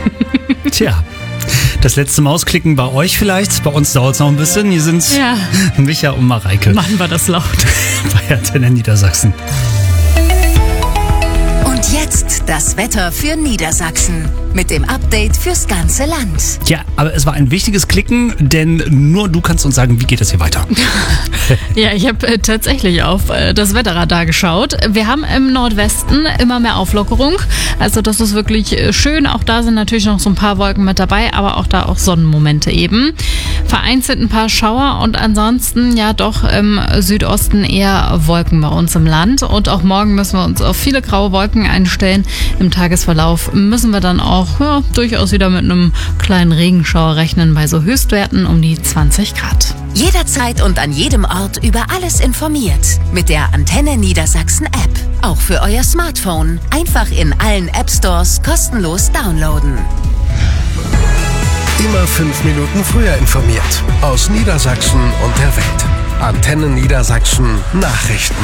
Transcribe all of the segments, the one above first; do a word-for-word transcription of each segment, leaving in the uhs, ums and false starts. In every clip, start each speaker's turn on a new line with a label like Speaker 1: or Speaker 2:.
Speaker 1: Tja, das letzte Mausklicken bei euch vielleicht. Bei uns dauert es noch ein bisschen. Hier sind
Speaker 2: Ja.
Speaker 1: Micha und Mareike
Speaker 2: Machen wir das laut.
Speaker 1: bei Antenne Niedersachsen.
Speaker 3: Und jetzt das Wetter für Niedersachsen mit dem Update fürs ganze Land.
Speaker 1: Ja, aber es war ein wichtiges Klicken, denn nur du kannst uns sagen, wie geht es hier weiter.
Speaker 2: Ja, ich habe äh, tatsächlich auf äh, das Wetterradar geschaut. Wir haben im Nordwesten immer mehr Auflockerung. Also das ist wirklich äh, schön. Auch da sind natürlich noch so ein paar Wolken mit dabei, aber auch da auch Sonnenmomente eben. Vereinzelt ein paar Schauer und ansonsten ja doch im Südosten eher Wolken bei uns im Land. Und auch morgen müssen wir uns auf viele graue Wolken einstellen. Im Tagesverlauf müssen wir dann auch ja, durchaus wieder mit einem kleinen Regenschauer rechnen bei so Höchstwerten um die zwanzig Grad.
Speaker 3: Jederzeit und an jedem Ort über alles informiert. Mit der Antenne Niedersachsen App. Auch für euer Smartphone. Einfach in allen App Stores kostenlos downloaden.
Speaker 4: Immer fünf Minuten früher informiert. Aus Niedersachsen und der Welt. Antenne Niedersachsen Nachrichten.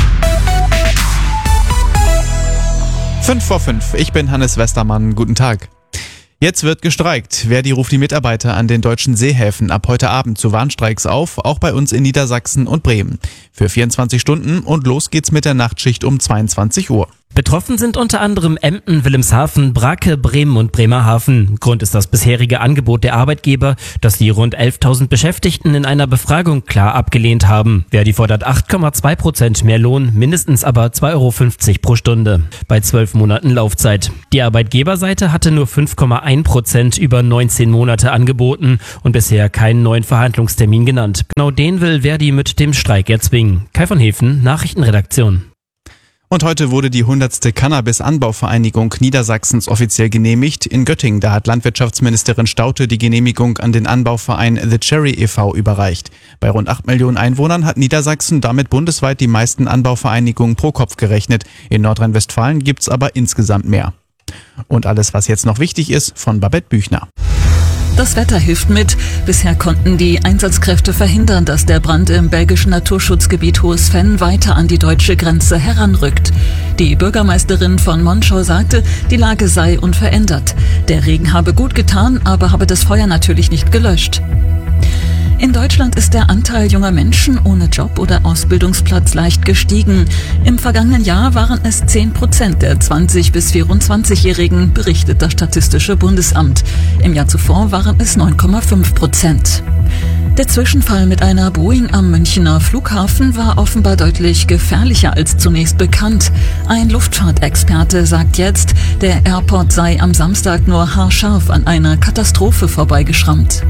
Speaker 5: Fünf vor fünf. Ich bin Hannes Westermann. Guten Tag. Jetzt wird gestreikt. Verdi ruft die Mitarbeiter an den deutschen Seehäfen ab heute Abend zu Warnstreiks auf, auch bei uns in Niedersachsen und Bremen. Für vierundzwanzig Stunden und los geht's mit der Nachtschicht um zweiundzwanzig Uhr.
Speaker 6: Betroffen sind unter anderem Emden, Wilhelmshaven, Brake, Bremen und Bremerhaven. Grund ist das bisherige Angebot der Arbeitgeber, das die rund elftausend Beschäftigten in einer Befragung klar abgelehnt haben. Verdi fordert acht Komma zwei Prozent mehr Lohn, mindestens aber zwei Euro fünfzig pro Stunde. Bei zwölf Monaten Laufzeit. Die Arbeitgeberseite hatte nur fünf Komma eins Prozent über neunzehn Monate angeboten und bisher keinen neuen Verhandlungstermin genannt. Genau den will Verdi mit dem Streik erzwingen. Kai von Hefen, Nachrichtenredaktion.
Speaker 5: Und heute wurde die hundertste Cannabis-Anbauvereinigung Niedersachsens offiziell genehmigt. In Göttingen, da hat Landwirtschaftsministerin Staudte die Genehmigung an den Anbauverein The Cherry e V überreicht. Bei rund acht Millionen Einwohnern hat Niedersachsen damit bundesweit die meisten Anbauvereinigungen pro Kopf gerechnet. In Nordrhein-Westfalen gibt's aber insgesamt mehr. Und alles, was jetzt noch wichtig ist, von Babette Büchner.
Speaker 7: Das Wetter hilft mit. Bisher konnten die Einsatzkräfte verhindern, dass der Brand im belgischen Naturschutzgebiet Hohes Venn weiter an die deutsche Grenze heranrückt. Die Bürgermeisterin von Monschau sagte, die Lage sei unverändert. Der Regen habe gut getan, aber habe das Feuer natürlich nicht gelöscht. In Deutschland ist der Anteil junger Menschen ohne Job oder Ausbildungsplatz leicht gestiegen. Im vergangenen Jahr waren es zehn Prozent der zwanzig- bis vierundzwanzigjährigen, berichtet das Statistische Bundesamt. Im Jahr zuvor waren es neun Komma fünf Prozent. Der Zwischenfall mit einer Boeing am Münchner Flughafen war offenbar deutlich gefährlicher als zunächst bekannt. Ein Luftfahrtexperte sagt jetzt, der Airport sei am Samstag nur haarscharf an einer Katastrophe vorbeigeschrammt.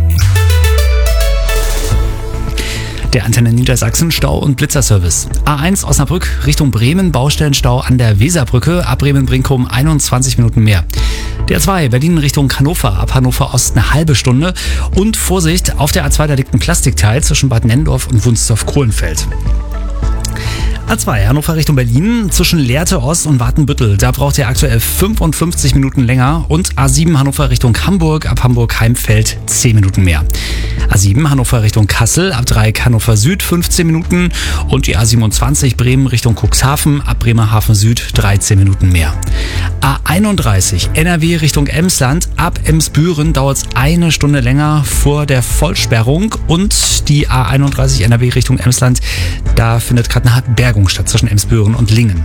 Speaker 1: Der Antenne Niedersachsen Stau- und Blitzerservice. A eins Osnabrück Richtung Bremen, Baustellenstau an der Weserbrücke, ab Bremen-Brinkum einundzwanzig Minuten mehr. Der A zwei Berlin Richtung Hannover, ab Hannover Ost eine halbe Stunde. Und Vorsicht, auf der A zwei da liegt ein Plastikteil zwischen Bad Nennendorf und Wunstorf-Kohlenfeld. A zwei Hannover Richtung Berlin, zwischen Lehrte Ost und Watenbüttel. Da braucht ihr aktuell fünfundfünfzig Minuten länger. Und A sieben Hannover Richtung Hamburg, ab Hamburg-Heimfeld zehn Minuten mehr. A sieben Hannover Richtung Kassel, ab Dreieck Hannover Süd fünfzehn Minuten. Und die A siebenundzwanzig Bremen Richtung Cuxhaven, ab Bremerhaven Süd dreizehn Minuten mehr. A einunddreißig N R W Richtung Emsland, ab Emsbüren dauert es eine Stunde länger vor der Vollsperrung. Und die A einunddreißig N R W Richtung Emsland, da findet gerade eine Bergung statt zwischen Emsbüren und Lingen.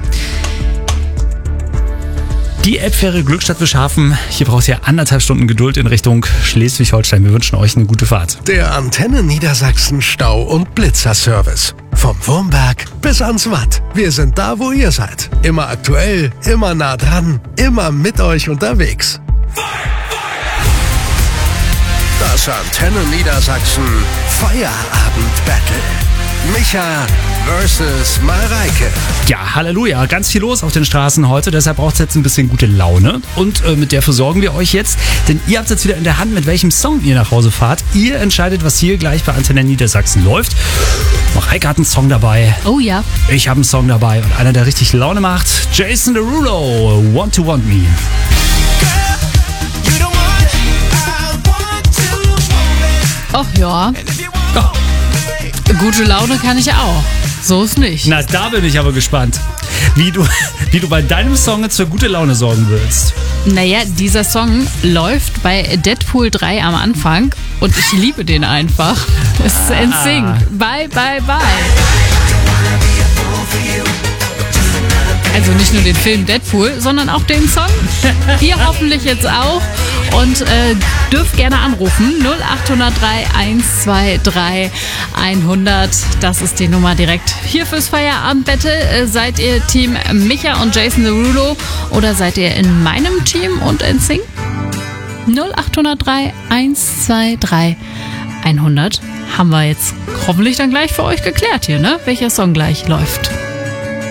Speaker 1: Die Elbfähre Glückstadt Wischhafen, hier braucht ihr anderthalb Stunden Geduld in Richtung Schleswig-Holstein. Wir wünschen euch eine gute Fahrt.
Speaker 4: Der Antenne Niedersachsen Stau- und Blitzerservice. Vom Wurmberg bis ans Watt. Wir sind da, wo ihr seid. Immer aktuell, immer nah dran, immer mit euch unterwegs. Das Antenne Niedersachsen Feierabend-Battle. Micha versus Mareike.
Speaker 1: Ja, Halleluja, ganz viel los auf den Straßen heute, deshalb braucht es jetzt ein bisschen gute Laune und äh, mit der versorgen wir euch jetzt, denn ihr habt jetzt wieder in der Hand, mit welchem Song ihr nach Hause fahrt. Ihr entscheidet, was hier gleich bei Antenne Niedersachsen läuft. Mareike hat einen Song dabei.
Speaker 2: Oh ja.
Speaker 1: Ich habe einen Song dabei und einer, der richtig Laune macht, Jason Derulo, Want to Want Me.
Speaker 2: Ach ja.
Speaker 1: Oh.
Speaker 2: Gute Laune kann ich auch. So ist nicht.
Speaker 1: Na, da bin ich aber gespannt. wie du, wie du bei deinem Song jetzt für gute Laune sorgen willst.
Speaker 2: Naja, dieser Song läuft bei Deadpool drei am Anfang und ich liebe den einfach. Es ist N Sync. Bye, bye, bye. Also nicht nur den Film Deadpool, sondern auch den Song. Ihr hoffentlich jetzt auch. Und äh, dürft gerne anrufen. null acht null drei eins zwei drei hundert. Das ist die Nummer direkt hier fürs Feierabendbattle. Äh, seid ihr Team Micha und Jason Derulo oder seid ihr in meinem Team und N Sync? null acht null drei eins zwei drei hundert haben wir jetzt hoffentlich dann gleich für euch geklärt hier, ne? Welcher Song gleich läuft.